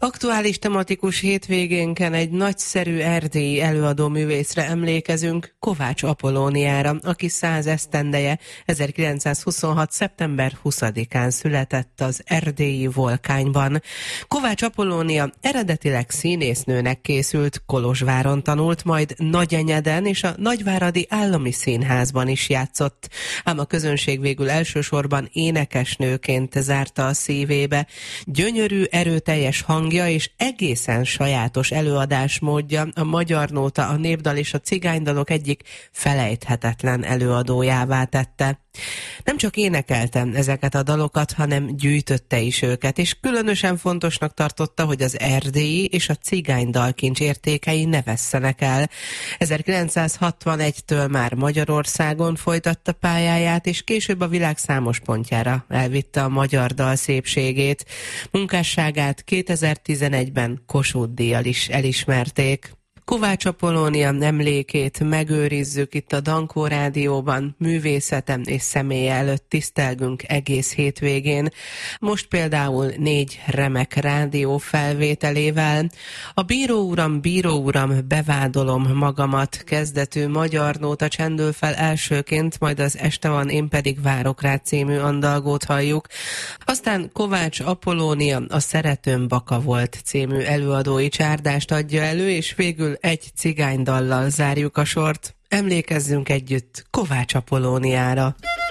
Aktuális tematikus hétvégénken egy nagyszerű erdélyi előadóművészre emlékezünk, Kovács Apollóniára, aki 100 esztendeje 1926. szeptember 20-án született az erdélyi Volkányban. Kovács Apollónia eredetileg színésznőnek készült, Kolozsváron tanult, majd Nagyenyeden és a Nagyváradi Állami Színházban is játszott, ám a közönség végül elsősorban énekesnőként zárta a szívébe. Gyönyörű, erőteljes hangja és egészen sajátos előadásmódja a magyar nóta, a népdal és a cigánydalok egyik felejthetetlen előadójává tette. Nem csak énekelte ezeket a dalokat, hanem gyűjtötte is őket, és különösen fontosnak tartotta, hogy az erdélyi és a cigánydalkincs értékei ne vesszenek el. 1961-től már Magyarországon folytatta pályáját, és később a világ számos pontjára elvitte a magyar dal szépségét. Munkásságát 2011-ben Kossuth-díjjal is elismerték. Kovács Apollónia emlékét megőrizzük itt a Dankó Rádióban, művészete és személye előtt tisztelgünk egész hétvégén. Most például 4 remek rádió felvételével. A Bíró uram, bevádolom magamat kezdetű magyar nóta csendül fel elsőként, majd az Este van, én pedig várok rá című andalgót halljuk. Aztán Kovács Apollónia a Szeretőm baka volt című előadói csárdást adja elő, és végül egy cigánydallal zárjuk a sort. Emlékezzünk együtt Kovács Apollóniára.